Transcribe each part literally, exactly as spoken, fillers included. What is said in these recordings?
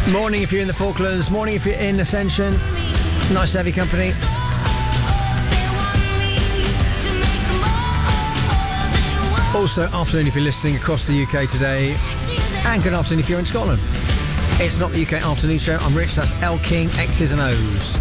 Morning if you're in the Falklands, morning if you're in Ascension. Nice to have your company. Also, afternoon if you're listening across the U K today, and good afternoon if you're in Scotland. It's not the U K Afternoon Show. I'm Rich, that's L King, X's and O's.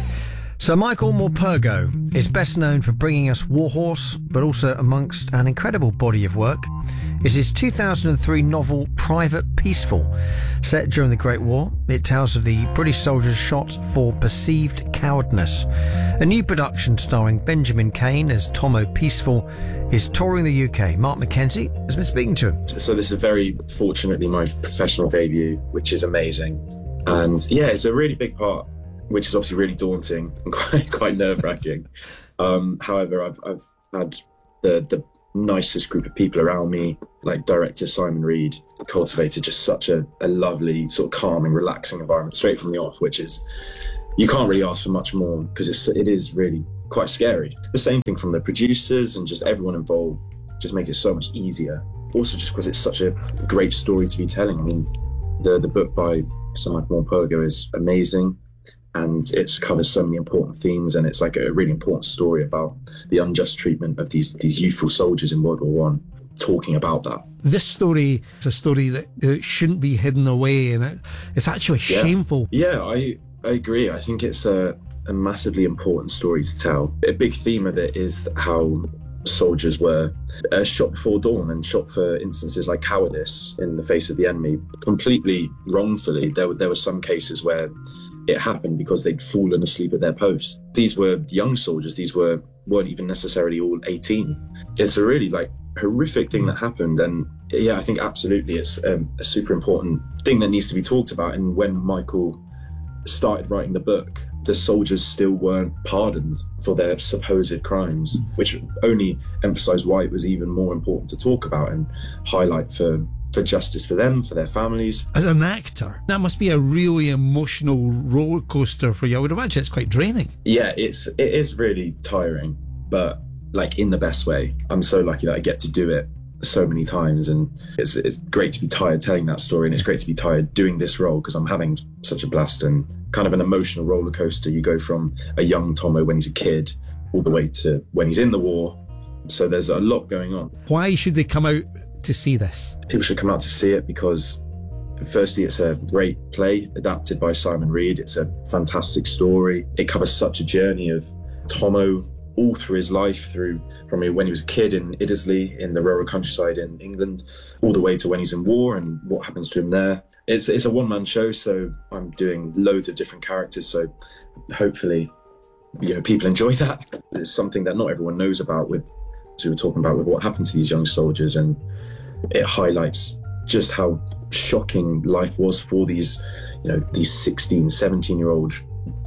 So Michael Morpurgo is best known for bringing us Warhorse, but also amongst an incredible body of work is his two thousand three novel Private Peaceful. Set during the Great War, it tells of the British soldiers shot for perceived cowardness. A new production starring Benjamin Cain as Tomo Peaceful is touring the U K. Mark Mackenzie has been speaking to him. So this is very fortunately my professional debut, which is amazing. And yeah, it's a really big part, which is obviously really daunting and quite quite nerve-wracking. Um, however, I've I've had the the nicest group of people around me, like director Simon Reed, cultivated just such a, a lovely, sort of calming, relaxing environment straight from the off, which is, you can't really ask for much more because it's it is really quite scary. The same thing from the producers and just everyone involved just makes it so much easier. Also just because it's such a great story to be telling. I mean, the, the book by Sir Michael Morpurgo is amazing. And it covers so many important themes, and it's like a really important story about the unjust treatment of these these youthful soldiers in World War One, talking about that. This story is a story that uh, shouldn't be hidden away, and it, it's actually yeah. shameful. Yeah, I, I agree. I think it's a, a massively important story to tell. A big theme of it is how soldiers were uh, shot before dawn and shot for instances like cowardice in the face of the enemy, completely wrongfully. There were, there were some cases where it happened because they'd fallen asleep at their post. These were young soldiers. These were, weren't even necessarily all eighteen. It's a really like horrific thing that happened. And yeah, I think absolutely it's um, a super important thing that needs to be talked about. And when Michael started writing the book, the soldiers still weren't pardoned for their supposed crimes, which only emphasised why it was even more important to talk about and highlight for for justice for them, for their families. As an actor, that must be a really emotional roller coaster for you. I would imagine it's quite draining. Yeah, it's it is really tiring, but like in the best way. I'm so lucky that I get to do it so many times, and it's it's great to be tired telling that story, and it's great to be tired doing this role because I'm having such a blast and kind of an emotional roller coaster. You go from a young Tomo when he's a kid all the way to when he's in the war. So there's a lot going on. Why should they come out to see this? People should come out to see it because firstly, it's a great play adapted by Simon Reed. It's a fantastic story. It covers such a journey of Tomo all through his life, through from when he was a kid in Iddesleigh in the rural countryside in England, all the way to when he's in war and what happens to him there. It's it's a one-man show, so I'm doing loads of different characters. So hopefully, you know, people enjoy that. It's something that not everyone knows about with, as we were talking about, with what happened to these young soldiers, and it highlights just how shocking life was for these, you know, these sixteen, seventeen year old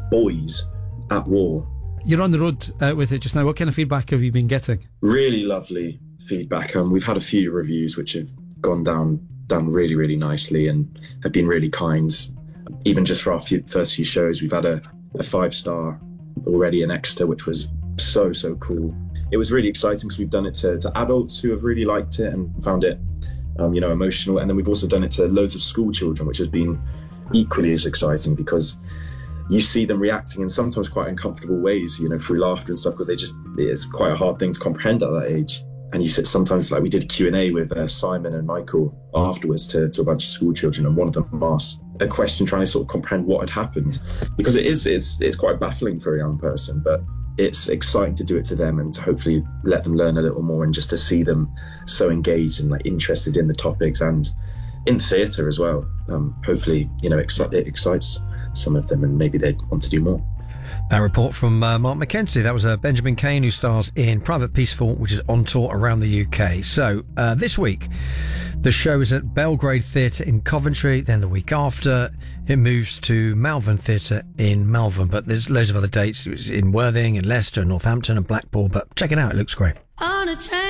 boys at war. You're on the road uh, with it just now. What kind of feedback have you been getting? Really lovely feedback. Um, we've had a few reviews which have gone down done really, really nicely and have been really kind. Even just for our few, first few shows, we've had a, a five star already in Exeter, which was so, so cool. It was really exciting because we've done it to, to adults who have really liked it and found it, um, you know, emotional. And then we've also done it to loads of school children, which has been equally as exciting because you see them reacting in sometimes quite uncomfortable ways, you know, through laughter and stuff, because they just, it's quite a hard thing to comprehend at that age. And you said sometimes, like we did a Q and A with uh, Simon and Michael afterwards to, to a bunch of school children, and one of them asked a question trying to sort of comprehend what had happened, because it is, it's, it's quite baffling for a young person, but it's exciting to do it to them and to hopefully let them learn a little more, and just to see them so engaged and like interested in the topics and in theatre as well. Um, hopefully, you know, excite, it excites some of them and maybe they'd want to do more. A report from uh, Mark Mackenzie. That was uh, Benjamin Cain, who stars in Private Peaceful, which is on tour around the U K. So uh, this week, the show is at Belgrade Theatre in Coventry. Then the week after, it moves to Malvern Theatre in Malvern. But there's loads of other dates. It's in Worthing and Leicester and Northampton and Blackpool. But check it out. It looks great. On a train.